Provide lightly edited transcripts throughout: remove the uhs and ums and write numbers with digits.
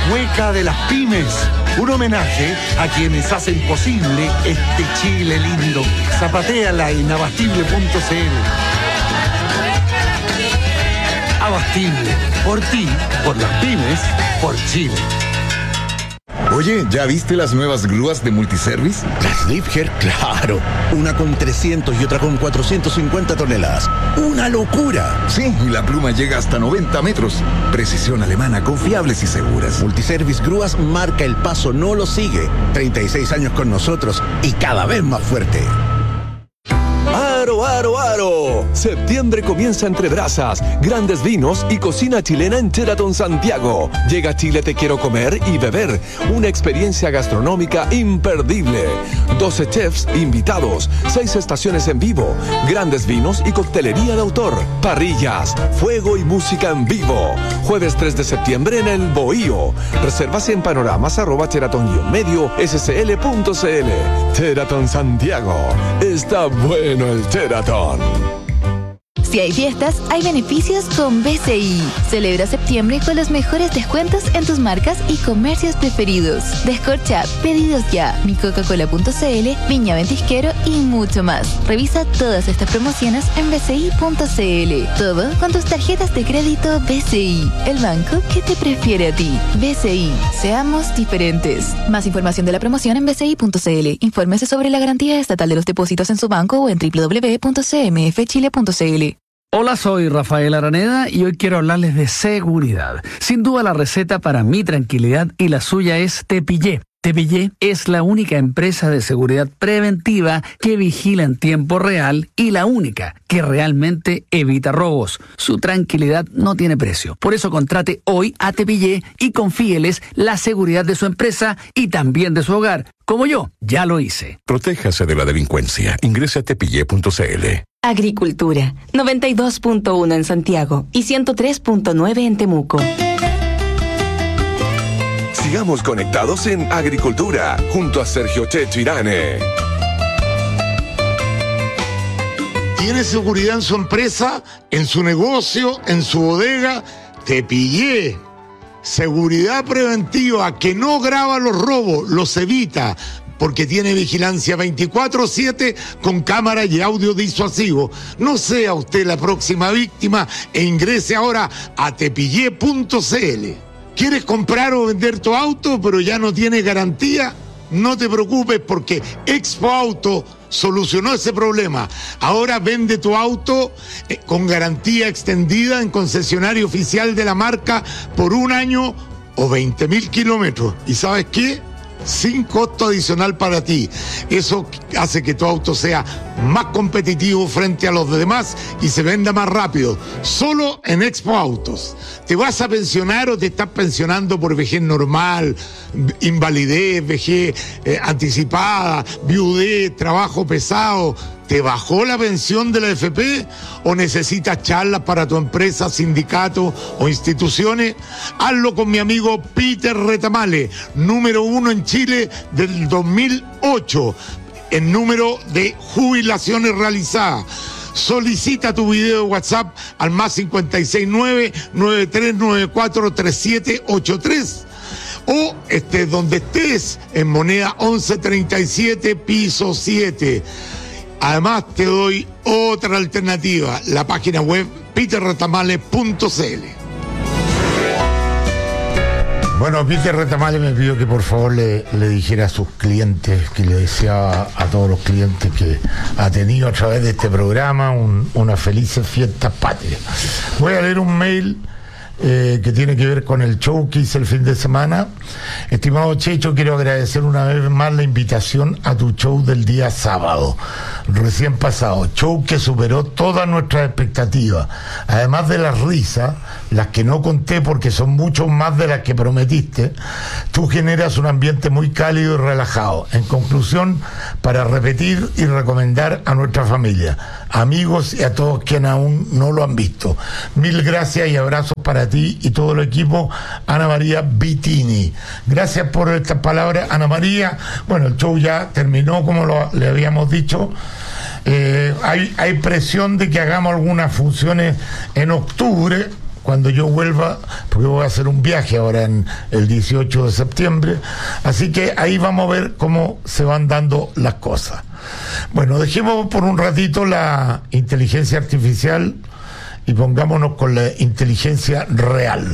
Mueca de las Pymes, un homenaje a quienes hacen posible este Chile lindo. Zapatéala en abastible.cl. Abastible, por ti, por las pymes, por Chile. Oye, ¿ya viste las nuevas grúas de Multiservice? Las Liebherr, claro. Una con 300 y otra con 450 toneladas. ¡Una locura! Sí, y la pluma llega hasta 90 metros. Precisión alemana, confiables y seguras. Multiservice Grúas marca el paso, no lo sigue. 36 años con nosotros y cada vez más fuerte. ¡Aro, aro, aro! Septiembre comienza entre brasas, grandes vinos y cocina chilena en Sheraton Santiago. Llega a Chile Te Quiero Comer y Beber, una experiencia gastronómica imperdible. 12 chefs invitados, 6 estaciones en vivo, grandes vinos y coctelería de autor, parrillas, fuego y música en vivo. Jueves 3 de septiembre en el Bohío. Reservas en panoramas@sheraton-medio-scl.cl. Sheraton Santiago. Está bueno el Sheraton. Si hay fiestas, hay beneficios con BCI. Celebra septiembre con los mejores descuentos en tus marcas y comercios preferidos. Descorcha, pedidos ya, micoca-cola.cl, Viña Ventisquero y mucho más. Revisa todas estas promociones en bci.cl. Todo con tus tarjetas de crédito BCI, el banco que te prefiere a ti. BCI, seamos diferentes. Más información de la promoción en bci.cl. Infórmese sobre la garantía estatal de los depósitos en su banco o en www.cmfchile.cl. Hola, soy Rafael Araneda y hoy quiero hablarles de seguridad. Sin duda la receta para mi tranquilidad y la suya es Tepillé. Tepillé es la única empresa de seguridad preventiva que vigila en tiempo real y la única que realmente evita robos. Su tranquilidad no tiene precio. Por eso contrate hoy a Tepillé y confíeles la seguridad de su empresa y también de su hogar. Como yo, ya lo hice. Protéjase de la delincuencia. Ingrese a tepillé.cl. Agricultura, 92.1 en Santiago y 103.9 en Temuco. Sigamos conectados en Agricultura, junto a Sergio Checho Irane. ¿Tiene seguridad en su empresa, en su negocio, en su bodega? Tepillé. Seguridad preventiva que no graba los robos, los evita, porque tiene vigilancia 24/7 con cámara y audio disuasivo. No sea usted la próxima víctima e ingrese ahora a tepillé.cl. ¿Quieres comprar o vender tu auto pero ya no tiene garantía? No te preocupes porque Expo Auto solucionó ese problema. Ahora vende tu auto con garantía extendida en concesionario oficial de la marca por 1 año o 20.000 kilómetros. ¿Y sabes qué? Sin costo adicional para ti. Eso hace que tu auto sea más competitivo frente a los demás y se venda más rápido. Solo en Expo Autos. ¿Te vas a pensionar o te estás pensionando por vejez normal, invalidez, vejez anticipada, viudez, trabajo pesado? ¿Te bajó la pensión de la AFP o necesitas charlas para tu empresa, sindicato o instituciones? Hazlo con mi amigo Peter Retamale, número 1 en Chile del 2008 en número de jubilaciones realizadas. Solicita tu video de WhatsApp al +569-9394-3783 o donde estés en moneda 1137 piso 7. Además te doy otra alternativa, la página web peterretamale.cl. Bueno, Peter Retamale me pidió que por favor le dijera a sus clientes, que le deseaba a todos los clientes que ha tenido a través de este programa unas felices fiestas patrias. Voy a leer un mail que tiene que ver con el show que hice el fin de semana. Estimado Checho, quiero agradecer una vez más la invitación a tu show del día sábado, recién pasado. Show que superó todas nuestras expectativas. Además de las risas, las que no conté porque son mucho más de las que prometiste, tú generas un ambiente muy cálido y relajado. En conclusión, para repetir y recomendar a nuestra familia, amigos y a todos quienes aún no lo han visto. Mil gracias y abrazos para ti y todo el equipo. Ana María Vitini. Gracias por estas palabras, Ana María. Bueno, el show ya terminó, como le habíamos dicho. Hay presión de que hagamos algunas funciones en octubre, cuando yo vuelva, porque voy a hacer un viaje ahora en el 18 de septiembre, así que ahí vamos a ver cómo se van dando las cosas. Bueno, dejemos por un ratito la inteligencia artificial y pongámonos con la inteligencia real.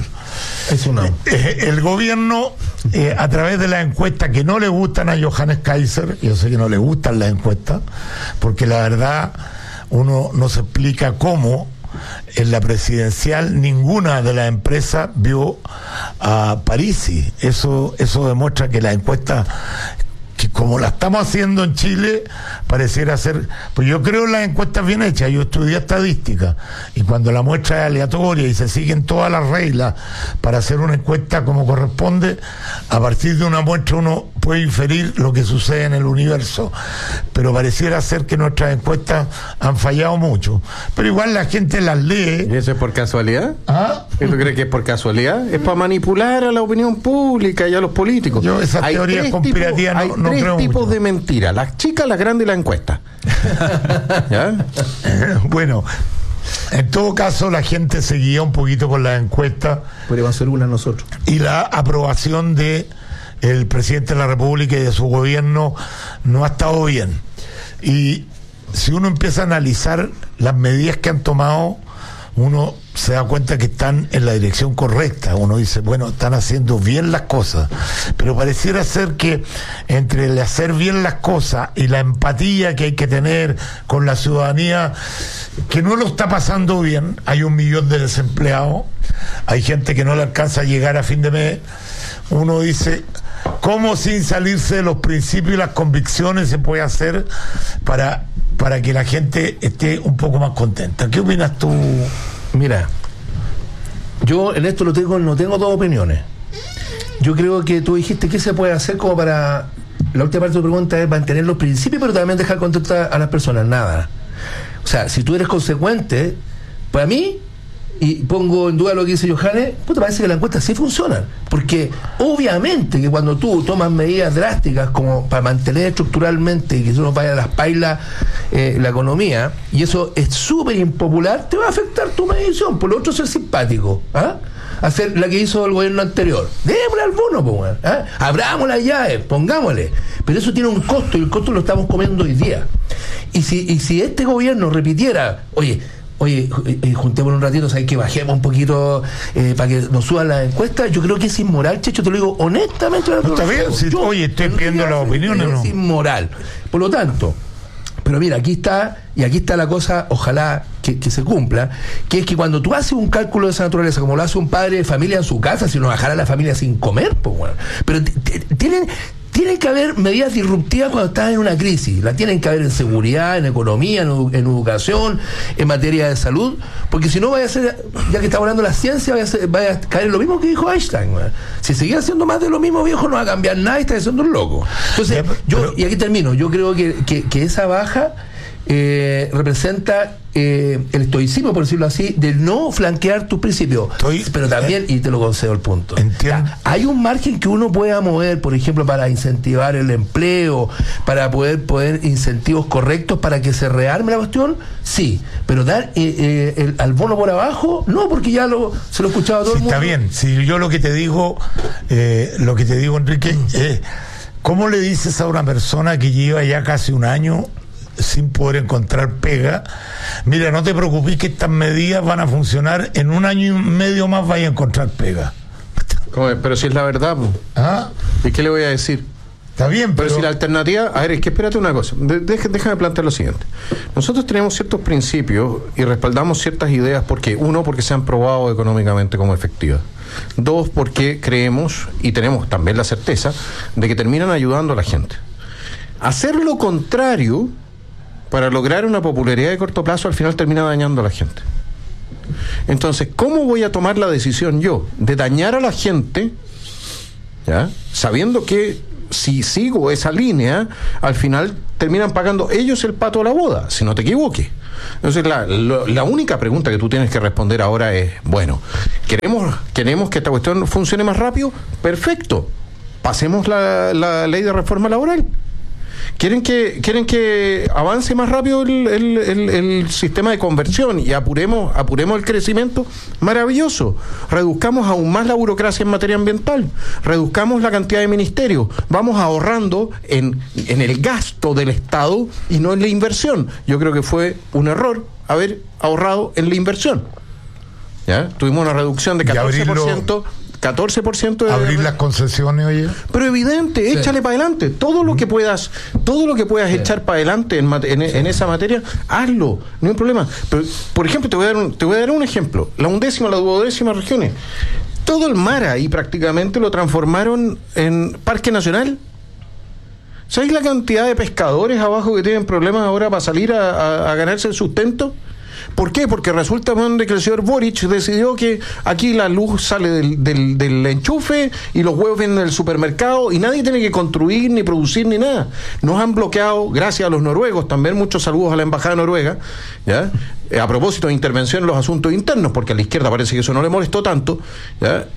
El gobierno, a través de las encuestas que no le gustan a Johannes Kaiser, yo sé que no le gustan las encuestas, porque la verdad uno no se explica cómo en la presidencial ninguna de las empresas vio a Parisi. Eso demuestra que las encuestas, que como la estamos haciendo en Chile, pareciera ser, pues yo creo en las encuestas bien hechas. Yo estudié estadística, y cuando la muestra es aleatoria y se siguen todas las reglas para hacer una encuesta como corresponde, a partir de una muestra uno puede inferir lo que sucede en el universo, pero pareciera ser que nuestras encuestas han fallado mucho, pero igual la gente las lee. ¿Y eso es por casualidad? ¿Ah? ¿Tú crees que es por casualidad? Es para manipular a la opinión pública y a los políticos. Yo esas teorías conspirativas no creo mucho. Tres tipos de mentiras: las chicas, las grandes y la encuesta. ¿Ya? Bueno, en todo caso la gente seguía un poquito con las encuestas. Podríamos hacer una nosotros. Y la aprobación de el presidente de la República y de su gobierno no ha estado bien. Y si uno empieza a analizar las medidas que han tomado, uno se da cuenta que están en la dirección correcta. Uno dice, bueno, están haciendo bien las cosas, pero pareciera ser que entre el hacer bien las cosas y la empatía que hay que tener con la ciudadanía, que no lo está pasando bien. Hay 1 millón de desempleados, hay gente que no le alcanza a llegar a fin de mes. Uno dice, ¿cómo sin salirse de los principios y las convicciones se puede hacer para que la gente esté un poco más contenta? ¿Qué opinas tú? Mira, yo en esto no tengo dos opiniones. Yo creo que tú dijiste qué se puede hacer como para... La última parte de tu pregunta es mantener los principios, pero también dejar contentas a las personas. Nada. O sea, si tú eres consecuente, para mí, y pongo en duda lo que dice Johannes, pues te parece que las encuestas sí funcionan, porque obviamente que cuando tú tomas medidas drásticas como para mantener estructuralmente y que eso no vaya a las pailas la economía, y eso es súper impopular, te va a afectar tu medición. Por lo otro, ser simpático, hacer la que hizo el gobierno anterior, démosle al bono, pues, abramos las llaves, pongámosle, pero eso tiene un costo, y el costo lo estamos comiendo hoy día. Y si este gobierno repitiera, oye, juntémonos un ratito, ¿sabes? Que bajemos un poquito para que nos suban las encuestas. Yo creo que es inmoral, Checho, te lo digo honestamente. No, está bien, estoy pidiendo las opiniones, ¿no? Es inmoral. Por lo tanto, pero mira, aquí está la cosa, ojalá que se cumpla, que es que cuando tú haces un cálculo de esa naturaleza, como lo hace un padre de familia en su casa, si no dejara a la familia sin comer, pues bueno. Pero tienen que haber medidas disruptivas cuando estás en una crisis. La tienen que haber en seguridad, en economía, en educación, en materia de salud, porque si no vaya a ser, ya que está hablando de la ciencia, vaya a caer en lo mismo que dijo Einstein. Si seguía haciendo más de lo mismo, viejo, no va a cambiar nada y está siendo un loco. Entonces, y aquí termino, yo creo que esa baja representa el estoicismo, por decirlo así, de no flanquear tus principios. Pero también, y te lo concedo el punto, hay un margen que uno pueda mover, por ejemplo, para incentivar el empleo, para poder incentivos correctos para que se rearme la cuestión, sí, pero dar al bono por abajo, no, porque ya se lo he escuchado a todo el mundo. Está bien, si yo lo que te digo, Enrique, ¿cómo le dices a una persona que lleva ya casi 1 año sin poder encontrar pega? Mira, no te preocupes, que estas medidas van a funcionar, en 1 año y medio más vaya a encontrar pega. Pero si es la verdad, ¿y qué le voy a decir? Está bien, pero si la alternativa... A ver, es que espérate una cosa, déjame plantear lo siguiente. Nosotros tenemos ciertos principios y respaldamos ciertas ideas porque se han probado económicamente como efectivas. 2, porque creemos y tenemos también la certeza de que terminan ayudando a la gente. Hacer lo contrario para lograr una popularidad de corto plazo, al final termina dañando a la gente. Entonces, ¿cómo voy a tomar la decisión yo de dañar a la gente, ¿ya?, sabiendo que si sigo esa línea, al final terminan pagando ellos el pato a la boda, si no te equivoques? Entonces, la única pregunta que tú tienes que responder ahora es, bueno, ¿queremos que esta cuestión funcione más rápido? Perfecto, pasemos la ley de reforma laboral. Quieren que avance más rápido el sistema de conversión y apuremos el crecimiento. Maravilloso. Reduzcamos aún más la burocracia en materia ambiental. Reduzcamos la cantidad de ministerios. Vamos ahorrando en el gasto del Estado y no en la inversión. Yo creo que fue un error haber ahorrado en la inversión. ¿Ya? Tuvimos una reducción de 14%. 14% de abrir las concesiones, oye. Pero evidente, sí. Échale para adelante. Todo lo que puedas sí. Echar para adelante en esa materia, hazlo, no hay problema. Pero, por ejemplo, te voy a dar un ejemplo. La 11ª, la 12ª regiones. Todo el mar ahí prácticamente lo transformaron en parque nacional. ¿Sabéis la cantidad de pescadores abajo que tienen problemas ahora para salir a ganarse el sustento? ¿Por qué? Porque resulta que el señor Boric decidió que aquí la luz sale del enchufe y los huevos vienen del supermercado y nadie tiene que construir, ni producir, ni nada. Nos han bloqueado, gracias a los noruegos, también muchos saludos a la embajada noruega, ¿ya? A propósito de intervención en los asuntos internos, porque a la izquierda parece que eso no le molestó tanto, ¿ya?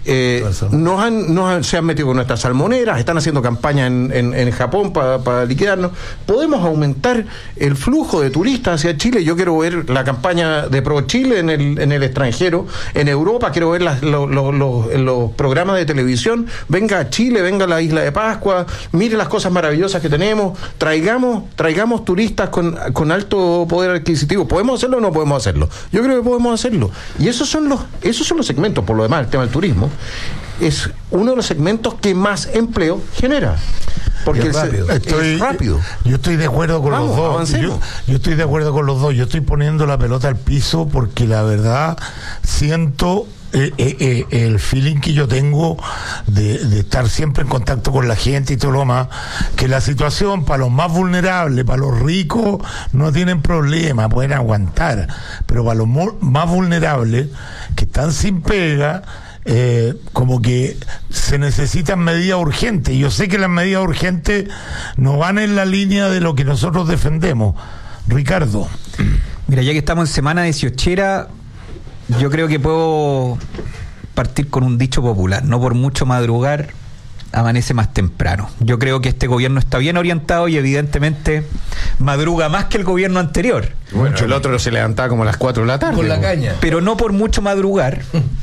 Se han metido con nuestras salmoneras, están haciendo campaña en Japón para liquidarnos. Podemos aumentar el flujo de turistas hacia Chile. Yo quiero ver la campaña de Pro Chile en el extranjero, en Europa, quiero ver los programas de televisión. Venga a Chile, venga a la Isla de Pascua, mire las cosas maravillosas que tenemos, traigamos turistas con alto poder adquisitivo. ¿Podemos hacerlo o no podemos hacerlo? Yo creo que podemos hacerlo. Y esos son los segmentos. Por lo demás, el tema del turismo es uno de los segmentos que más empleo genera. Porque es rápido. Yo estoy de acuerdo con los dos. Yo estoy de acuerdo con los dos. Yo estoy poniendo la pelota al piso porque la verdad siento el feeling que yo tengo de estar siempre en contacto con la gente y todo lo más, que la situación para los más vulnerables, para los ricos no tienen problema, pueden aguantar, pero para los más vulnerables que están sin pega, como que se necesitan medidas urgentes. Yo sé que las medidas urgentes no van en la línea de lo que nosotros defendemos. Ricardo. Mira, ya que estamos en semana 18, yo creo que puedo partir con un dicho popular: no por mucho madrugar, amanece más temprano. Yo creo que este gobierno está bien orientado y evidentemente madruga más que el gobierno anterior. Bueno, el otro se levantaba como a las 4 de la tarde. Con la caña. Pero no por mucho madrugar.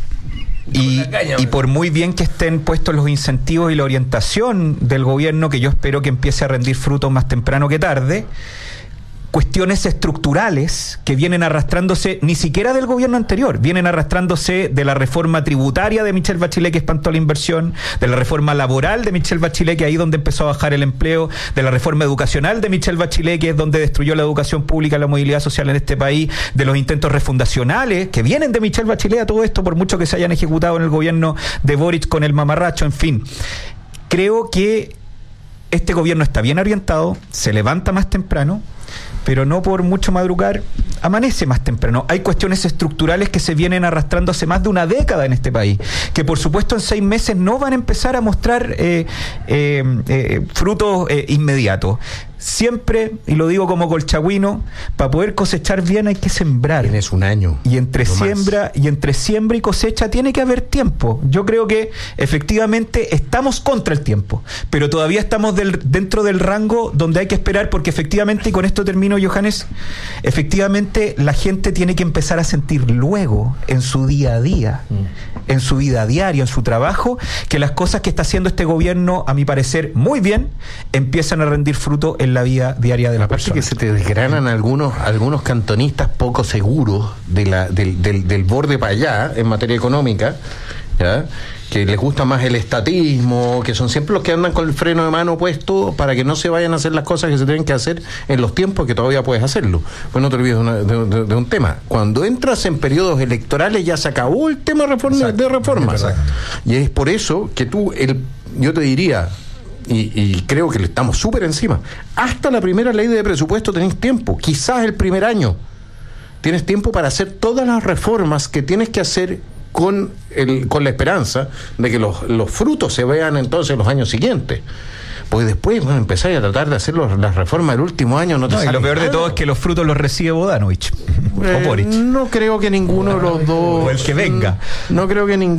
Y por muy bien que estén puestos los incentivos y la orientación del gobierno, que yo espero que empiece a rendir frutos más temprano que tarde, cuestiones estructurales que vienen arrastrándose ni siquiera del gobierno anterior, vienen arrastrándose de la reforma tributaria de Michelle Bachelet, que espantó la inversión, de la reforma laboral de Michelle Bachelet, que ahí donde empezó a bajar el empleo, de la reforma educacional de Michelle Bachelet, que es donde destruyó la educación pública, la movilidad social en este país, de los intentos refundacionales que vienen de Michelle Bachelet a todo esto, por mucho que se hayan ejecutado en el gobierno de Boric con el mamarracho, en fin. Creo que este gobierno está bien orientado, se levanta más temprano, pero no por mucho madrugar, amanece más temprano. Hay cuestiones estructurales que se vienen arrastrando hace más de una década en este país, que por supuesto en 6 meses no van a empezar a mostrar frutos inmediatos. Siempre, y lo digo como colchagüino, para poder cosechar bien hay que sembrar. Tienes un año. Y entre siembra y cosecha tiene que haber tiempo. Yo creo que efectivamente estamos contra el tiempo, pero todavía estamos dentro del rango donde hay que esperar, porque efectivamente, y con esto termino, Johannes, efectivamente la gente tiene que empezar a sentir luego en su día a día, en su vida diaria, en su trabajo, que las cosas que está haciendo este gobierno, a mi parecer muy bien, empiezan a rendir fruto en la vida diaria de la persona. Que se te desgranan algunos cantonistas poco seguros del borde para allá en materia económica, ¿ya? Que les gusta más el estatismo, que son siempre los que andan con el freno de mano puesto para que no se vayan a hacer las cosas que se tienen que hacer en los tiempos que todavía puedes hacerlo. Pues no te olvides de un tema. Cuando entras en periodos electorales ya se acabó el tema de reformas. Y es por eso que yo te diría, y creo que le estamos súper encima, hasta la primera ley de presupuesto tenés tiempo, quizás el primer año tienes tiempo para hacer todas las reformas que tienes que hacer con la esperanza de que los frutos se vean entonces en los años siguientes. Porque después, empezáis a tratar de hacer las reformas del último año, no te sale. Y lo peor de todo es que los frutos los recibe Bodanovich o Boric. No creo que ninguno de los dos. O el que venga. No creo que ninguno